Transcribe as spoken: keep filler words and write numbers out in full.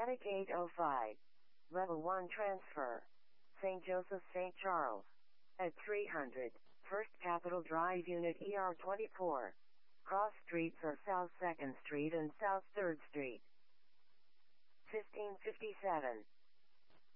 Attic eight oh five. Level one transfer. Saint Joseph Saint Charles. At three hundred. First Capitol Drive Unit E R twenty-four. Cross streets are South second Street and South third Street. fifteen fifty-seven.